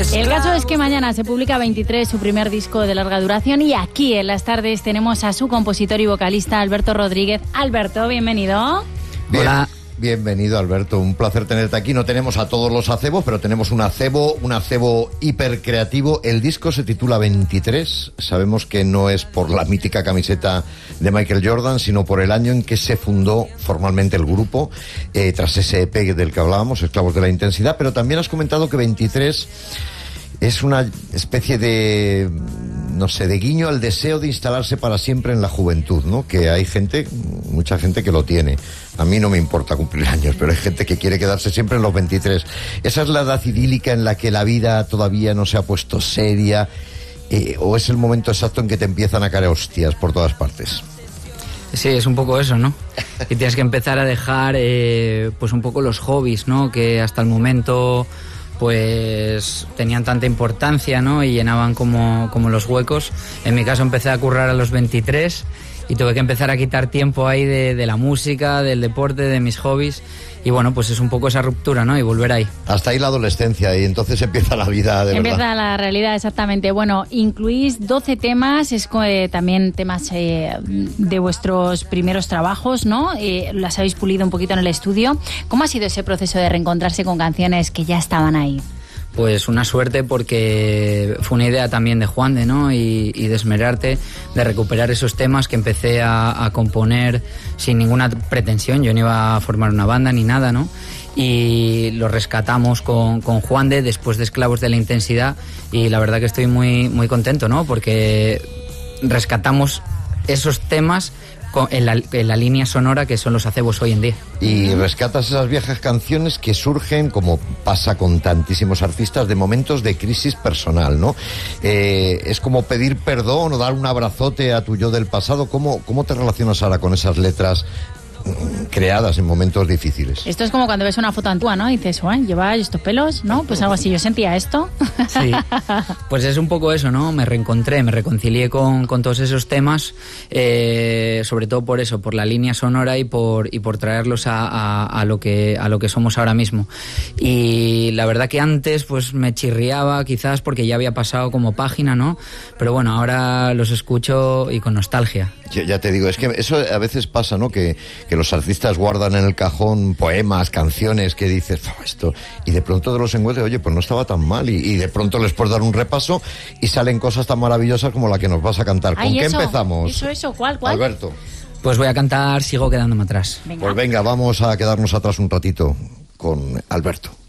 El caso es que mañana se publica 23, su primer disco de larga duración, y aquí en las tardes tenemos a su compositor y vocalista Alberto Rodríguez. Alberto, bienvenido. Bien. Hola. Bienvenido, Alberto, un placer tenerte aquí. No tenemos a todos los acebos, pero tenemos un acebo hipercreativo. El disco se titula 23. Sabemos que no es por la mítica camiseta de Michael Jordan, sino por el año en que se fundó formalmente el grupo, tras ese EP del que hablábamos, Esclavos de la Intensidad. Pero también has comentado que 23 es una especie de, no sé, de guiño al deseo de instalarse para siempre en la juventud, ¿no? Que hay gente, mucha gente que lo tiene. A mí no me importa cumplir años, pero hay gente que quiere quedarse siempre en los 23. Esa es la edad idílica en la que la vida todavía no se ha puesto seria, o es el momento exacto en que te empiezan a caer hostias por todas partes. Sí, es un poco eso, ¿no? Y tienes que empezar a dejar, pues un poco los hobbies, ¿no? Que hasta el momento pues tenían tanta importancia, ¿no? Y llenaban como los huecos. En mi caso empecé a currar a los 23 y tuve que empezar a quitar tiempo ahí de la música, del deporte, de mis hobbies. Y bueno, pues es un poco esa ruptura, ¿no? Y volver ahí. Hasta ahí la adolescencia y entonces empieza la vida de Empieza verdad. la realidad, exactamente. Bueno, incluís 12 temas, es también temas de vuestros primeros trabajos, ¿no? Las habéis pulido un poquito en el estudio. ¿Cómo ha sido ese proceso de reencontrarse con canciones que ya estaban ahí? Pues una suerte, porque fue una idea también de Juande, ¿no? Y de Esmerarte, de recuperar esos temas que empecé a componer sin ninguna pretensión. Yo no iba a formar una banda ni nada, ¿no? Y lo rescatamos con Juande después de Esclavos de la Intensidad, y la verdad que estoy muy, muy contento, ¿no? Porque rescatamos esos temas en la línea sonora que son los acebos hoy en día. Y rescatas esas viejas canciones que surgen, como pasa con tantísimos artistas, de momentos de crisis personal, ¿no? Es como pedir perdón o dar un abrazote a tu yo del pasado. ¿Cómo te relacionas ahora con esas letras creadas en momentos difíciles? Esto es como cuando ves una foto antigua, ¿no? Y dices, ¿lleva estos pelos? ¿No? Pues algo así, yo sentía esto. Sí, pues es un poco eso, ¿no? Me reconcilié con todos esos temas, sobre todo por eso, por la línea sonora y por traerlos a lo que somos ahora mismo. Y la verdad que antes pues me chirriaba quizás porque ya había pasado como página, ¿no? Pero bueno, ahora los escucho y con nostalgia. Ya te digo, es que eso a veces pasa, ¿no? Que los artistas guardan en el cajón poemas, canciones que dices, esto, y de pronto te los encuentras, oye, pues no estaba tan mal, y de pronto les puedes dar un repaso y salen cosas tan maravillosas como la que nos vas a cantar. ¿Con qué empezamos? ¿Cuál? Alberto. Pues voy a cantar Sigo quedándome atrás. Venga. Pues venga, vamos a quedarnos atrás un ratito con Alberto.